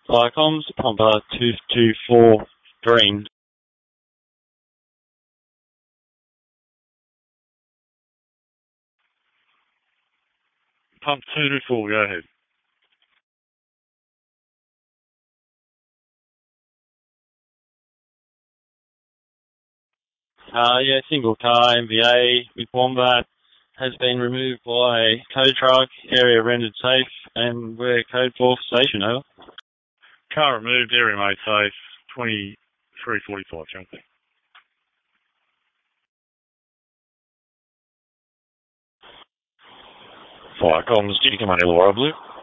Firecoms, Pumper 224 green. Pump 224, go ahead. Yeah, single car, MVA with Wombat has been removed by tow truck, area rendered safe, and we're code 4 for station, over. Car removed, area made safe, 23:45, Junkie. Firecoms, G Command Illawarra Blue.